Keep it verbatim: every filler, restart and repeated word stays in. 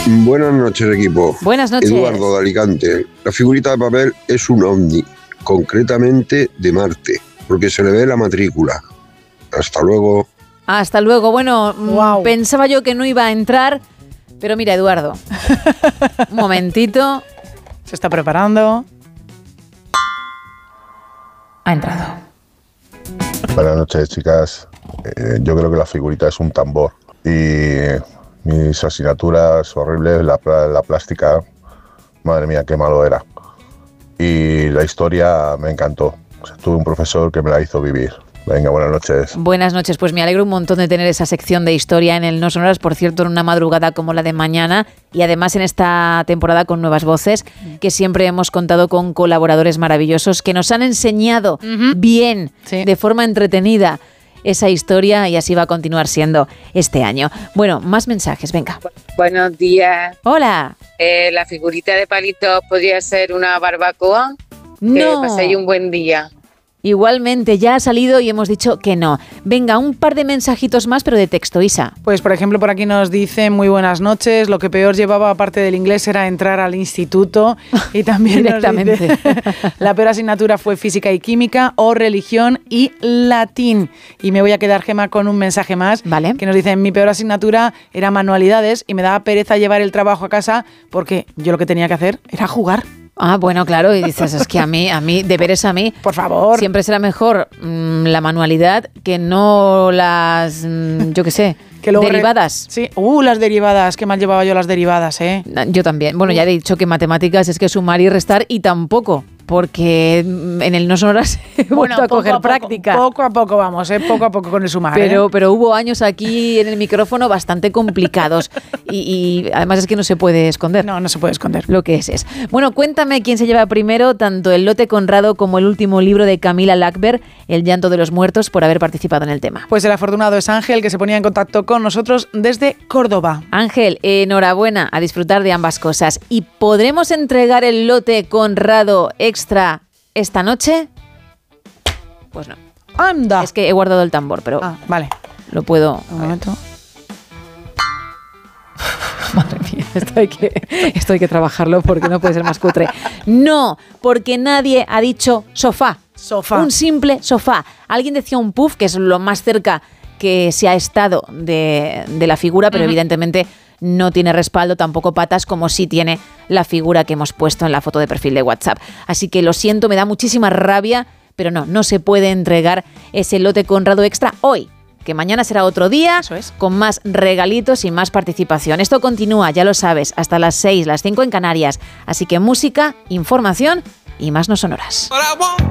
Buenas noches, equipo. Buenas noches. Eduardo de Alicante. La figurita de papel es un ovni, concretamente de Marte, porque se le ve la matrícula. Hasta luego. Hasta luego. Bueno, wow. Pensaba yo que no iba a entrar, pero mira, Eduardo. Un momentito. Se está preparando. Ha entrado. Buenas noches, chicas. Eh, yo creo que la figurita es un tambor. Y mis asignaturas horribles, la, la plástica, madre mía, qué malo era. Y la historia me encantó. O sea, tuve un profesor que me la hizo vivir. Venga, buenas noches. Buenas noches, pues me alegro un montón de tener esa sección de historia en el No Sonoras, por cierto, en una madrugada como la de mañana y además en esta temporada con nuevas voces, que siempre hemos contado con colaboradores maravillosos que nos han enseñado uh-huh. bien, sí. de forma entretenida, esa historia y así va a continuar siendo este año. Bueno, más mensajes, venga. Buenos días. Hola. Eh, la figurita de palitos podría ser una barbacoa. No. Que paséis un buen día. Igualmente, ya ha salido y hemos dicho que no. Venga, un par de mensajitos más, pero de texto, Isa. Pues, por ejemplo, por aquí nos dice muy buenas noches. Lo que peor llevaba, aparte del inglés, era entrar al instituto. Y también directamente. Nos dice, la peor asignatura fue física y química o religión y latín. Y me voy a quedar, Gema, con un mensaje más. Vale. Que nos dice, mi peor asignatura era manualidades y me daba pereza llevar el trabajo a casa porque yo lo que tenía que hacer era jugar. Ah, bueno, claro, y dices, es que a mí, a mí, deberes a mí, por favor, siempre será mejor mmm, la manualidad que no las, mmm, yo qué sé, que derivadas. Re- sí, uh, las derivadas, qué mal llevaba yo las derivadas, ¿eh? Yo también, bueno, uh. ya he dicho que matemáticas es que sumar y restar y tampoco, porque en el No Sonoras he bueno, vuelto a coger a poco, práctica. Poco a poco vamos, ¿eh? Poco a poco con el sumar. Pero, ¿eh? pero hubo años aquí en el micrófono bastante complicados y, y además es que no se puede esconder. No, no se puede esconder. Lo que es es. Bueno, cuéntame quién se lleva primero tanto el lote Conrado como el último libro de Camila Lackberg, El llanto de los muertos, por haber participado en el tema. Pues el afortunado es Ángel, que se ponía en contacto con nosotros desde Córdoba. Ángel, enhorabuena, a disfrutar de ambas cosas. ¿Y podremos entregar el lote Conrado extra esta noche? Pues no. ¡Anda! Es que he guardado el tambor, pero ah, vale. Lo puedo... Un momento. Madre mía, esto hay, que, esto hay que trabajarlo porque no puede ser más cutre. No, porque nadie ha dicho sofá. Sofá. Un simple sofá. Alguien decía un puff, que es lo más cerca que se ha estado de, de la figura, pero uh-huh. evidentemente no tiene respaldo, tampoco patas, como sí tiene la figura que hemos puesto en la foto de perfil de WhatsApp. Así que lo siento, me da muchísima rabia, pero no, no se puede entregar ese lote Conrado extra hoy, que mañana será otro día, Eso es. con más regalitos y más participación. Esto continúa, ya lo sabes, hasta las seis, las cinco en Canarias. Así que música, información y más No Sonoras.